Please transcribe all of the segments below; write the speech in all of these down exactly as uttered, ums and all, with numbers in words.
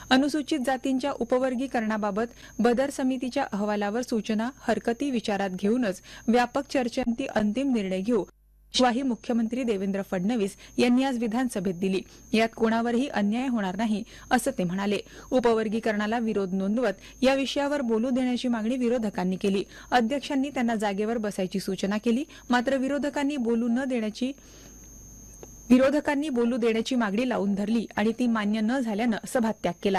अनुसूचित जातींच्या उपवर्गीकरणाबाबत बदर समितीच्या अहवालावर सूचना हरकती विचारात घेऊनच व्यापक चर्चेअंती अंतिम निर्णय घेऊ ग्वाही मुख्यमंत्री देवेंद्र फडणवीस यांनी आज विधानसभेत दिली. यात कोणावरही अन्याय होणार नाही असं ते म्हणाले. उपवर्गीकरणाला विरोध नोंदवत या विषयावर बोलू देण्याची मागणी विरोधकांनी केली. अध्यक्षांनी त्यांना जागेवर बसायची सूचना केली. मात्र विरोधकांनी बोलू न देण्याची विरोधकांनी बोलू देण्याची मागणी लावून धरली आणि ती मान्य न झाल्यानं सभात्याग केला.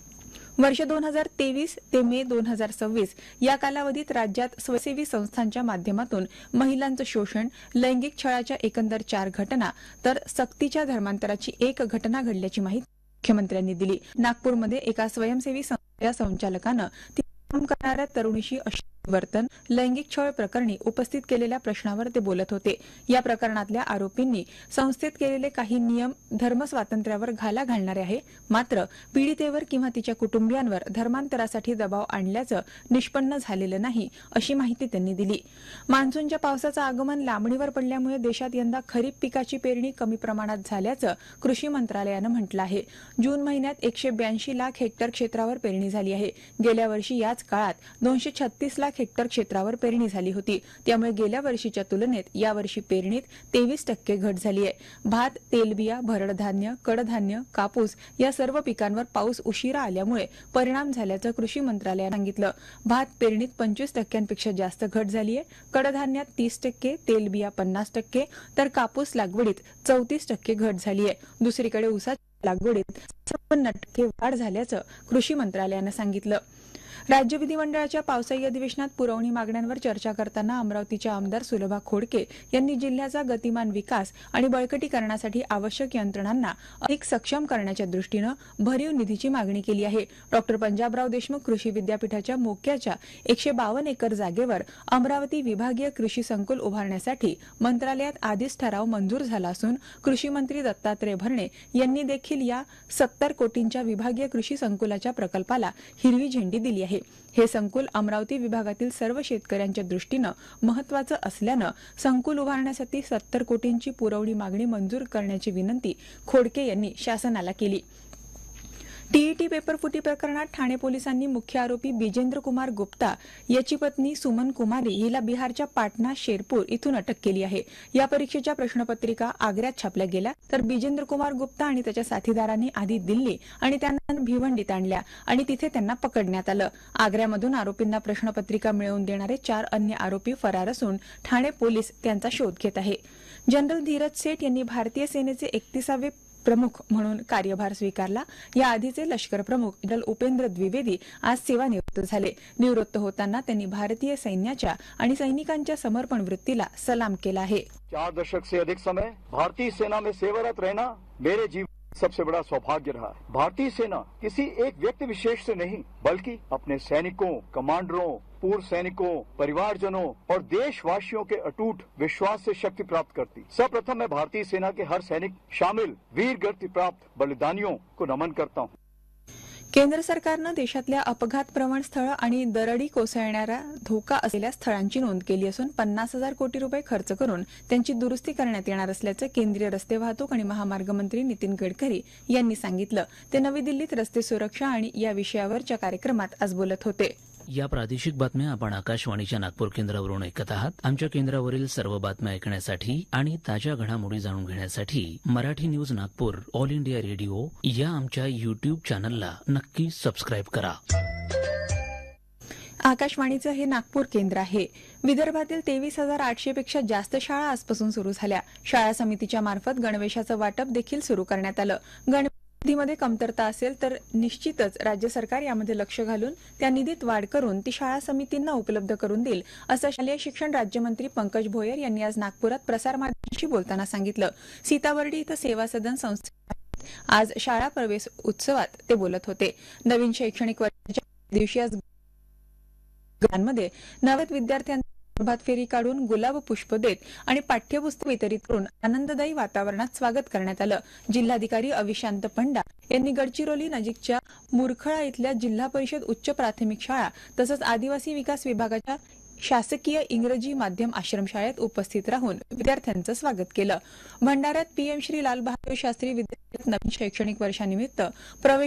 वर्ष दोन हजार तेवीस ते मे दोन हजार सव्वीस या कालावधीत राज्यात स्वयंसेवी संस्थांच्या माध्यमातून महिलांचं शोषण, लैंगिक छळाच्या एकंदर चार घटना तर सक्तीच्या धर्मांतराची एक घटना घडल्याची माहिती मुख्यमंत्र्यांनी दिली. नागपूरमध्ये एका स्वयंसेवी संस्थेच्या संचालकानं ती काम करणाऱ्या तरुणीशी वर्तन लैंगिक छळ प्रकरणी उपस्थित केलेल्या प्रश्नावर ते बोलत होते. या प्रकरणातल्या आरोपींनी संस्थेत केलेले काही नियम धर्मस्वातंत्र्यावर घाला घालणारे आहे. मात्र पीडितेवर किंवा तिच्या कुटुंबियांवर धर्मांतरासाठी दबाव आणल्याचं निष्पन्न झालेलं नाही अशी माहिती त्यांनी दिली. मान्सूनच्या पावसाचं आगमन लांबणीवर पडल्यामुळे देशात यंदा खरीप पिकाची पेरणी कमी प्रमाणात झाल्याचं कृषी मंत्रालयानं म्हटलं आहे. जून महिन्यात एकशे ब्याऐंशी लाख हेक्टर क्षेत्रावर पेरणी झाली आहे. गेल्या वर्षी याच काळात दोनशे छत्तीस लाख हेक्टर क्षेत्रावर पेरणी झाली होती. त्यामुळे गेल्या वर्षीच्या तुलनेत यावर्षी पेरणीत तेवीस टक्के घट झाली आहे. भात, तेलबिया, भरड धान्य, कडधान्य, कापूस या सर्व पिकांवर पाऊस उशिरा आल्यामुळे परिणाम झाल्याचं कृषी मंत्रालयानं सांगितलं. भात पेरणीत पंचवीस टक्क्यांपेक्षा जास्त घट झाली आहे. कडधान्यात तीस टक्के, तेलबिया पन्नास टक्के तर कापूस लागवडीत चौतीस टक्के घट झाली आहे. दुसरीकडे ऊसाच्या लागवडीत छप्पन्न टक्के वाढ झाल्याचं कृषी मंत्रालयानं सांगितलं. राज्य विधिमंडळाच्या पावसाळी अधिवेशनात पुरवणी मागण्यांवर चर्चा करताना अमरावतीच्या आमदार सुलभा खोडके यांनी जिल्ह्याचा गतिमान विकास आणि बळकटीकरणासाठी आवश्यक यंत्रणांना अधिक सक्षम करण्याच्या दृष्टीनं भरीव निधीची मागणी केली आहे. डॉक्टर पंजाबराव देशमुख कृषी विद्यापीठाच्या मोक्याच्या एकशे बावन्न एकर जागेवर अमरावती विभागीय कृषी संकुल उभारण्यासाठी मंत्रालयात आधीच ठराव मंजूर झाला असून कृषी मंत्री दत्तात्रय भरणे यांनी देखील या सत्तर कोटींच्या विभागीय कृषी संकुलाच्या प्रकल्पाला हिरवी झेंडी दिली आहे. हे संकुल अमरावती विभागातील सर्व शेतकऱ्यांच्या दृष्टीनं महत्वाचं असल्यानं संकुल उभारण्यासाठी सत्तर कोटींची पुरवणी मागणी मंजूर करण्याची विनंती खोडके यांनी शासनाला केली. टीईटी पेपरफुटी प्रकरणात ठाणे पोलिसांनी मुख्य आरोपी बिजेंद्र कुमार गुप्ता याची पत्नी सुमन कुमारी हिला बिहारच्या पाटणा शेरपूर इथून अटक केली आहे. या परीक्षेच्या प्रश्नपत्रिका आग्र्यात छापल्या गेल्या तर बिजेंद्र कुमार गुप्ता आणि त्याच्या साथीदारांनी आधी दिल्ली आणि त्यानंतर भिवंडीत आणल्या आणि तिथे त्यांना पकडण्यात आलं. आग्र्यामधून आरोपींना प्रश्नपत्रिका मिळवून देणारे चार अन्य आरोपी फरार असून ठाणे पोलीस त्यांचा शोध घेत आहे. जनरल धीरज सेठ यांनी भारतीय सेनेचे एकतीसावे प्रमुख म्हणून कार्यभार स्वीकारला. या आधीचे लष्कर प्रमुख जनरल उपेंद्र द्विवेदी आज सेवानिवृत्त झाले. निवृत्त होताना त्यांनी भारतीय सैन्याच्या आणि सैनिकांच्या समर्पण वृत्तीला सलाम केला आहे. चार दशक से अधिक समय भारतीय सेना में सेवारत रहना मेरे जीवन सबसे बड़ा सौभाग्य रहा है. भारतीय सेना किसी एक व्यक्ति विशेष से नहीं बल्कि अपने सैनिकों, कमांडरों, पूर्व सैनिकों, परिवारजनों और देशवासियों के अटूट विश्वास से शक्ति प्राप्त करती. सर्वप्रथम मैं भारतीय सेना के हर सैनिक शामिल वीर गति प्राप्त बलिदानियों को नमन करता हूँ. केंद्र सरकारनं देशातल्या अपघात प्रवण स्थळं आणि दरडी कोसळणाऱ्या धोका असलेल्या स्थळांची नोंद केली असून पन्नास हजार कोटी रुपये खर्च करून त्यांची दुरुस्ती करण्यात येणार असल्याचं केंद्रीय रस्ते वाहतूक आणि महामार्ग मंत्री नितीन गडकरी यांनी सांगितलं. ते नवी दिल्लीत रस्ते सुरक्षा आणि या विषयावरच्या कार्यक्रमात आज बोलत होते. या प्रादेशिक बातम्या आपण आकाशवाणीच्या नागपूर केंद्रावरून ऐकत आहात. आमच्या केंद्रावरील सर्व बातम्या ऐकण्यासाठी आणि ताज्या घडामोडी जाणून घेण्यासाठी Marathi news Nagpur all India radio या आमच्या युट्यूब चॅनलला नक्की सबस्क्राईब करा. आकाशवाणीचं हे नागपूर केंद्र आहे. विदर्भातील तेवीस हजार आठशे पेक्षा जास्त शाळा आजपासून सुरू झाल्या. शाळा समितीच्या मार्फत गणवेशाचं वाटप देखील सुरू करण्यात आलं. निधीमध्ये कमतरता असेल तर निश्चितच राज्य सरकार यामध्ये लक्ष घालून त्या निधीत वाढ करून ती शाळा समितींना उपलब्ध करून देईल असं शालेय शिक्षण राज्यमंत्री पंकज भोयर यांनी आज नागपुरात प्रसारमाध्यमांशी बोलताना सांगितलं. सीताबर्डी इथं सेवा सदन संस्थेत आज शाळा प्रवेश उत्सवात ते बोलत होते. नवीन शैक्षणिक वर्षाच्या दिवशी आज गावांमध्ये नवत विद्यार्थ्यांना प्रभात फेरी काढून गुलाब पुष्प देत आणि पाठ्यपुस्तक वितरित करून आनंददायी वातावरणात स्वागत करण्यात आलं. जिल्हाधिकारी अविशांत पंडा यांनी गडचिरोली नजीकच्या मुरखळा इथल्या जिल्हा परिषद उच्च प्राथमिक शाळा तसंच आदिवासी विकास विभागाच्या शासकीय इंग्रजी माध्यम आश्रमशाळेत उपस्थित राहून विद्यार्थ्यांचं स्वागत केलं. भंडाऱ्यात पीएम श्री लाल बहादूर शास्त्री विद्यापीठात नवीन शैक्षणिक वर्षानिमित्त प्रवेश